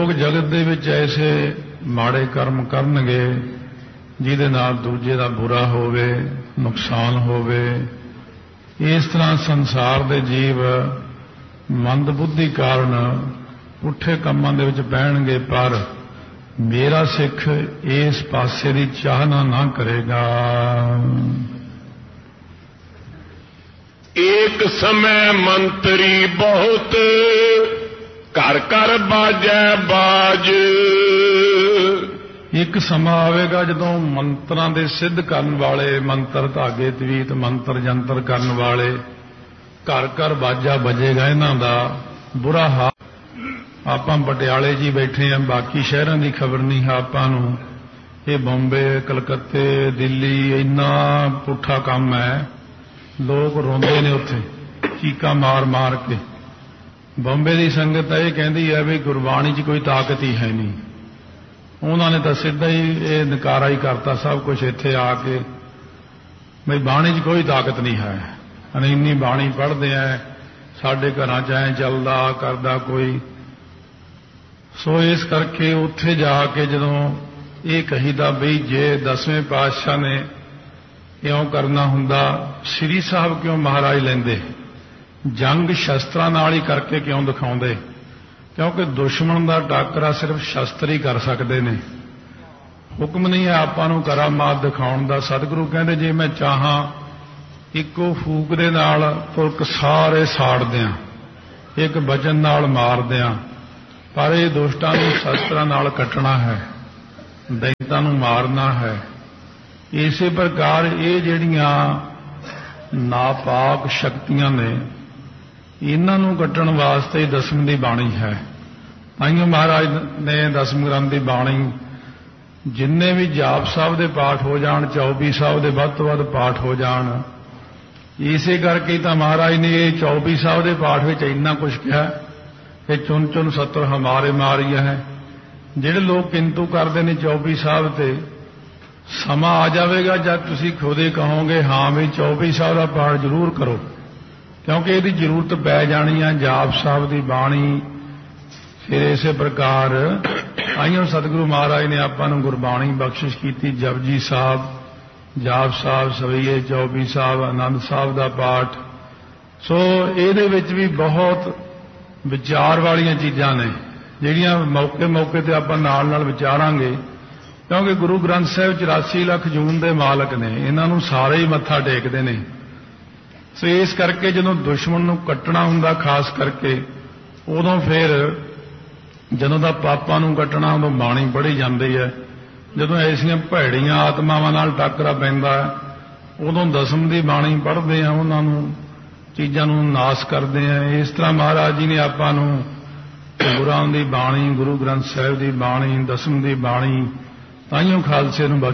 ਲੋਕ ਜਗਤ ਦੇ ਵਿੱਚ ਐਸੇ ਮਾੜੇ ਕਰਮ ਕਰਨਗੇ ਜਿਹਦੇ ਨਾਲ ਦੂਜੇ ਦਾ ਬੁਰਾ ਹੋਵੇ, ਨੁਕਸਾਨ ਹੋਵੇ। ਇਸ ਤਰ੍ਹਾਂ ਸੰਸਾਰ ਦੇ ਜੀਵ ਮੰਦ ਬੁੱਧੀ ਕਾਰਨ ਪੁੱਠੇ ਕੰਮਾਂ ਦੇ ਵਿੱਚ ਪੈਣਗੇ, ਪਰ ਮੇਰਾ ਸਿੱਖ ਇਸ ਪਾਸੇ ਦੀ ਚਾਹਨਾ ਨਾ ਕਰੇਗਾ। एक समय मंत्री बहुत घर घर बाजै बाज। ਇੱਕ ਸਮਾਂ ਆਵੇਗਾ ਜਦੋਂ ਮੰਤਰਾਂ ਦੇ ਸਿੱਧ ਕਰਨ ਵਾਲੇ, ਮੰਤਰ ਧਾਗੇ ਤਵੀਤ ਮੰਤਰ ਜੰਤਰ ਕਰਨ ਵਾਲੇ ਘਰ ਘਰ ਬਾਜਾ ਵੱਜੇਗਾ। ਇਹਨਾਂ ਦਾ ਬੁਰਾ ਹਾਲ। ਆਪਾਂ ਪਟਿਆਲੇ 'ਚ ਹੀ ਬੈਠੇ ਹਾਂ, ਬਾਕੀ ਸ਼ਹਿਰਾਂ ਦੀ ਖਬਰ ਨਹੀਂ ਹੈ ਆਪਾਂ ਨੂੰ। ਇਹ ਬੰਬੇ, ਕਲਕੱਤੇ, ਦਿੱਲੀ ਇੰਨਾ ਪੁੱਠਾ ਕੰਮ ਹੈ। ਲੋਕ ਰੋਂਦੇ ਨੇ ਉੱਥੇ ਚੀਕਾਂ ਮਾਰ ਮਾਰ ਕੇ। ਬੰਬੇ ਦੀ ਸੰਗਤ ਇਹ ਕਹਿੰਦੀ ਹੈ ਵੀ ਗੁਰਬਾਣੀ 'ਚ ਕੋਈ ਤਾਕਤ ਹੀ ਹੈ ਨਹੀਂ। ਉਹਨਾਂ ਨੇ ਤਾਂ ਸਿੱਧਾ ਹੀ ਇਹ ਨਕਾਰਾ ਹੀ ਕਰਤਾ ਸਭ ਕੁਝ ਇੱਥੇ ਆ ਕੇ, ਬਈ ਬਾਣੀ 'ਚ ਕੋਈ ਤਾਕਤ ਨਹੀਂ ਹੈ। ਇੰਨੀ ਬਾਣੀ ਪੜ੍ਹਦੇ ਆ, ਸਾਡੇ ਘਰਾਂ 'ਚ ਐਂ ਚੱਲਦਾ ਕਰਦਾ ਕੋਈ। ਸੋ ਇਸ ਕਰਕੇ ਉੱਥੇ ਜਾ ਕੇ ਜਦੋਂ ਇਹ ਕਹੀਦਾ ਬਈ ਜੇ 10ਵੇਂ ਪਾਤਸ਼ਾਹ ਨੇ ਇਉਂ ਕਰਨਾ ਹੁੰਦਾ, ਸ੍ਰੀ ਸਾਹਿਬ ਕਿਉਂ ਮਹਾਰਾਜ ਲੈਂਦੇ? ਜੰਗ ਸ਼ਸਤਰਾਂ ਨਾਲ ਹੀ ਕਰਕੇ ਕਿਉਂ ਦਿਖਾਉਂਦੇ? ਕਿਉਂਕਿ ਦੁਸ਼ਮਣ ਦਾ ਟਾਕਰਾ ਸਿਰਫ ਸ਼ਸਤਰ ਹੀ ਕਰ ਸਕਦੇ ਨੇ। ਹੁਕਮ ਨਹੀਂ ਹੈ ਆਪਾਂ ਨੂੰ ਕਰਾਮਾਤ ਦਿਖਾਉਣ ਦਾ। ਸਤਿਗੁਰੂ ਕਹਿੰਦੇ ਜੇ ਮੈਂ ਚਾਹਾਂ ਇੱਕੋ ਫੂਕ ਦੇ ਨਾਲ ਤੁਰਕ ਸਾਰੇ ਸਾੜ ਦਿਆਂ, ਇੱਕ ਬਚਨ ਨਾਲ ਮਾਰ ਦਿਆਂ, ਪਰ ਇਹ ਦੁਸ਼ਟਾਂ ਨੂੰ ਸ਼ਸਤਰਾਂ ਨਾਲ ਕੱਟਣਾ ਹੈ, ਦੈਂਤਾਂ ਨੂੰ ਮਾਰਨਾ ਹੈ। ਇਸੇ ਪ੍ਰਕਾਰ ਇਹ ਜਿਹੜੀਆਂ ਨਾਪਾਕ ਸ਼ਕਤੀਆਂ ਨੇ, ਇਹਨਾਂ ਨੂੰ ਕੱਟਣ ਵਾਸਤੇ ਹੀ ਦਸਮ ਦੀ ਬਾਣੀ ਹੈ। ਤਾਈਓ ਮਹਾਰਾਜ ਨੇ ਦਸਮ ਗ੍ਰੰਥ ਦੀ ਬਾਣੀ ਜਿੰਨੇ ਵੀ ਜਾਪ ਸਾਹਿਬ ਦੇ ਪਾਠ ਹੋ ਜਾਣ, 24 ਸਾਹਿਬ ਦੇ ਵੱਧ ਤੋਂ ਵੱਧ ਪਾਠ ਹੋ ਜਾਣ। ਇਸੇ ਕਰਕੇ ਤਾਂ ਮਹਾਰਾਜ ਨੇ ਇਹ 24 ਸਾਹਿਬ ਦੇ ਪਾਠ ਵਿੱਚ ਇੰਨਾ ਕੁਝ ਕਿਹਾ ਕਿ ਚੁਣ ਚੁਣ ਸਤਰ ਹਮਾਰੇ ਮਾਰੀਆ ਹੈ। ਜਿਹੜੇ ਲੋਕ ਕਿੰਤੂ ਕਰਦੇ ਨੇ 24 ਸਾਹਿਬ ਤੇ, ਸਮਾਂ ਆ ਜਾਵੇਗਾ ਜਦ ਤੁਸੀਂ ਖੁਦੇ ਕਹੋਗੇ ਹਾਂ ਵੀ 24 ਸਾਹਿਬ ਦਾ ਪਾਠ ਜ਼ਰੂਰ ਕਰੋ, ਕਿਉਂਕਿ ਇਹਦੀ ਜ਼ਰੂਰਤ ਪੈ ਜਾਣੀ ਹੈ ਜਾਪ ਸਾਹਿਬ ਦੀ ਬਾਣੀ। ਫਿਰ ਇਸੇ ਪ੍ਰਕਾਰ ਆਈਓ ਸਤਿਗੁਰੂ ਮਹਾਰਾਜ ਨੇ ਆਪਾਂ ਨੂੰ ਗੁਰਬਾਣੀ ਬਖਸ਼ਿਸ਼ ਕੀਤੀ। ਜਪਜੀ ਸਾਹਿਬ, ਜਾਪ ਸਾਹਿਬ, ਸਵਈਏ 24 ਸਾਹਿਬ, ਆਨੰਦ ਸਾਹਿਬ ਦਾ ਪਾਠ। ਸੋ ਇਹਦੇ ਵਿੱਚ ਵੀ ਬਹੁਤ ਵਿਚਾਰ ਵਾਲੀਆਂ ਚੀਜ਼ਾਂ ਨੇ ਜਿਹੜੀਆਂ ਮੌਕੇ ਮੌਕੇ ਤੇ ਆਪਾਂ ਨਾਲ ਨਾਲ ਵਿਚਾਰਾਂਗੇ, ਕਿਉਂਕਿ ਗੁਰੂ ਗ੍ਰੰਥ ਸਾਹਿਬ 84 ਲੱਖ ਜੂਨ ਦੇ ਮਾਲਕ ਨੇ, ਇਹਨਾਂ ਨੂੰ ਸਾਰੇ ਹੀ ਮੱਥਾ ਟੇਕਦੇ ਨੇ। ਸੋ ਇਸ ਕਰਕੇ ਜਦੋਂ ਦੁਸ਼ਮਣ ਨੂੰ ਕੱਟਣਾ ਹੁੰਦਾ ਖਾਸ ਕਰਕੇ, ਉਦੋਂ ਫਿਰ ਜਦੋਂ ਦਾ ਪਾਪਾਂ ਨੂੰ ਕੱਟਣਾ ਉਦੋਂ ਬਾਣੀ ਪੜ੍ਹੀ ਜਾਂਦੀ ਹੈ। ਜਦੋਂ ਐਸੀਆਂ ਭੈੜੀਆਂ ਆਤਮਾਵਾਂ ਨਾਲ ਟੱਕਰਾ ਪੈਂਦਾ ਉਦੋਂ ਦਸਮ ਦੀ ਬਾਣੀ ਪੜ੍ਹਦੇ ਆ, ਉਹਨਾਂ ਨੂੰ ਚੀਜ਼ਾਂ ਨੂੰ ਨਾਸ ਕਰਦੇ ਆ। ਇਸ ਤਰ੍ਹਾਂ ਮਹਾਰਾਜ ਜੀ ਨੇ ਆਪਾਂ ਨੂੰ ਗੁਰਾਂ ਦੀ ਬਾਣੀ, ਗੁਰੂ ਗ੍ਰੰਥ ਸਾਹਿਬ ਦੀ ਬਾਣੀ, ਦਸਮ ਦੀ ਬਾਣੀ, ਤਾਈਓ ਖਾਲਸੇ ਨੂੰ